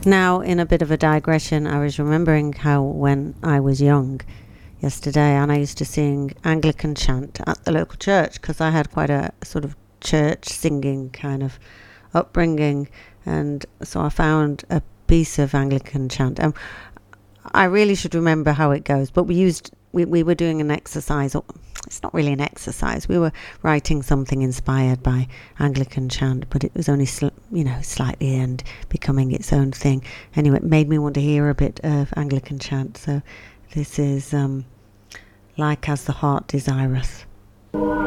Now, in a bit of a digression, I was remembering how when I was young yesterday, and I used to sing Anglican chant at the local church because I had quite a sort of church singing kind of upbringing, and so I found a piece of Anglican chant. I really should remember how it goes, but we were doing an exercise. It's not really an exercise. We were writing something inspired by Anglican chant, but it was only slightly and becoming its own thing. Anyway, it made me want to hear a bit of Anglican chant. So this is Like as the Heart Desireth.